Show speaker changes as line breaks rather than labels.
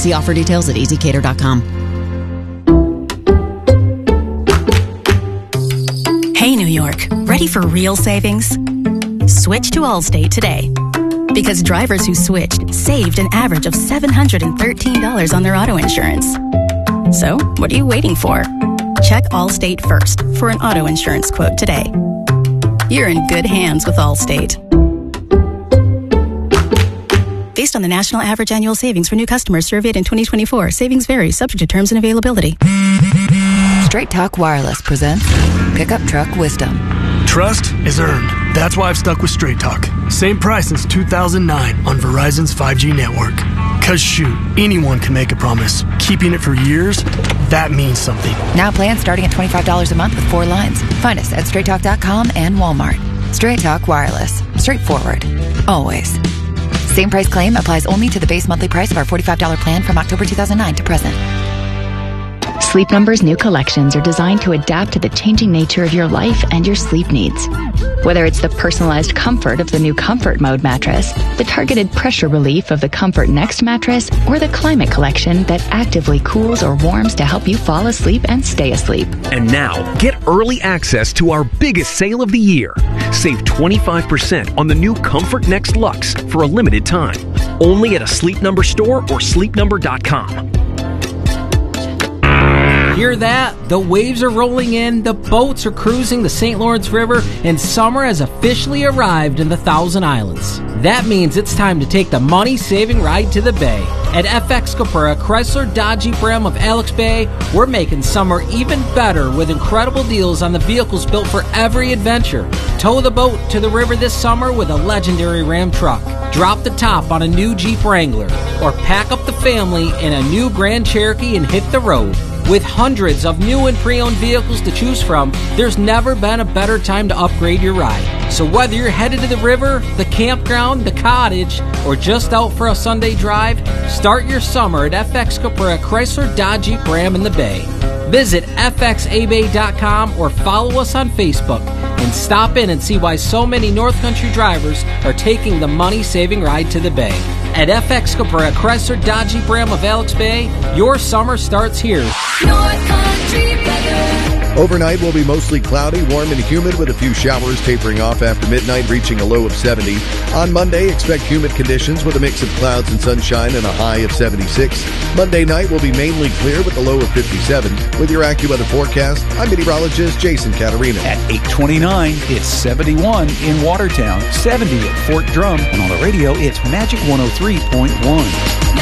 See offer details at easycater.com.
Hey, New York, ready for real savings? Switch to Allstate today. Because drivers who switched saved an average of $713 on their auto insurance. So, what are you waiting for? Check Allstate first for an auto insurance quote today. You're in good hands with Allstate. Based on the national average annual savings for new customers surveyed in 2024, savings vary, subject to terms and availability.
Straight Talk Wireless presents Pickup Truck Wisdom.
Trust is earned. That's why I've stuck with Straight Talk. Same price since 2009 on Verizon's 5G network. Cause shoot, anyone can make a promise. Keeping it for years, that means something.
Now plans starting at $25 a month with 4 lines. Find us at straighttalk.com and Walmart. Straight Talk Wireless. Straightforward. Always. Same price claim applies only to the base monthly price of our $45 plan from October 2009 to present.
Sleep Number's new collections are designed to adapt to the changing nature of your life and your sleep needs. Whether it's the personalized comfort of the new Comfort Mode mattress, the targeted pressure relief of the Comfort Next mattress, or the Climate Collection that actively cools or warms to help you fall asleep and stay asleep.
And now, get early access to our biggest sale of the year. Save 25% on the new Comfort Next Luxe for a limited time. Only at a Sleep Number store or sleepnumber.com.
Hear that? The waves are rolling in, the boats are cruising the St. Lawrence River, and summer has officially arrived in the Thousand Islands. That means it's time to take the money-saving ride to the bay. At FX Capura, Chrysler Dodge Jeep Ram of Alex Bay, we're making summer even better with incredible deals on the vehicles built for every adventure. Tow the boat to the river this summer with a legendary Ram truck. Drop the top on a new Jeep Wrangler, or pack up the family in a new Grand Cherokee and hit the road. With hundreds of new and pre-owned vehicles to choose from, there's never been a better time to upgrade your ride. So whether you're headed to the river, the campground, the cottage, or just out for a Sunday drive, start your summer at FX Capura Chrysler Dodge Jeep Ram in the Bay. Visit fxabay.com or follow us on Facebook and stop in and see why so many North Country drivers are taking the money-saving ride to the Bay. At FX Capura Chrysler Dodge Jeep Ram of Alex Bay, your summer starts here.
North Country weather.
Overnight will be mostly cloudy, warm and humid with a few showers tapering off after midnight, reaching a low of 70. On Monday, expect humid conditions with a mix of clouds and sunshine and a high of 76. Monday night will be mainly clear with a low of 57. With your AccuWeather forecast, I'm meteorologist Jason Caterina.
At 8:29, it's 71 in Watertown, 70 at Fort Drum, and on the radio, it's Magic 103.1.